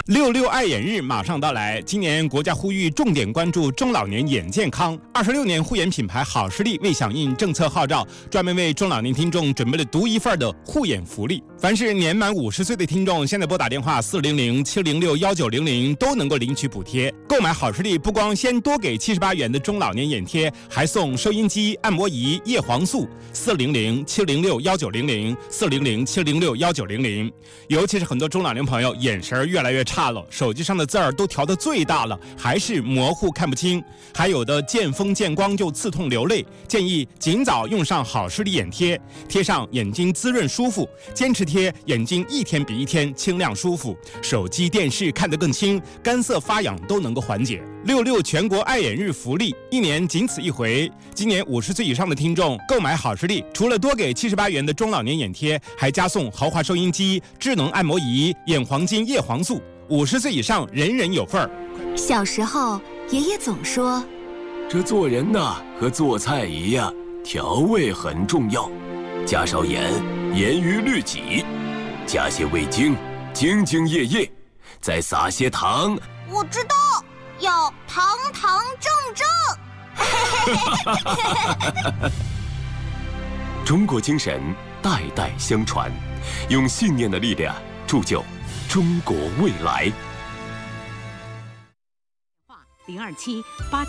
66爱眼日马上到来，今年国家呼吁重点关注中老年眼健康。26年护眼品牌好视力为响应政策号召，专门为中老年听众准备了独一份的护眼福利。凡是年满50岁的听众，现在拨打电话400-706-1900都能够领取补贴。购买好视力不光先多给78元的中老年眼贴，还送收音机、按摩仪、叶黄素。400-706-1900，400-706-1900。尤其是很多中老年朋友眼神越来越差了，手机上的字儿都调得最大了，还是模糊看不清，还有的见风见光就刺痛流泪。建议尽早用上好视力眼贴，贴上眼睛滋润舒服，坚持贴，眼睛一天比一天清亮舒服，手机电视看得更清，干涩发痒都能够缓解。66全国爱眼日福利，一年仅此一回。今年50岁以上的听众购买好视力，除了多给78元的中老年眼贴，还加送豪华收音机、智能按摩仪、眼黄金叶黄素。50岁以上人人有份儿。 小时候，爷爷总说， 这做人呐，和做菜一样，调味很重要，加少盐，严于律己；加些味精，兢兢业业；再撒些糖。 我知道，要堂堂正正。 中国精神代代相传，用信念的力量铸就中国未来。 02787。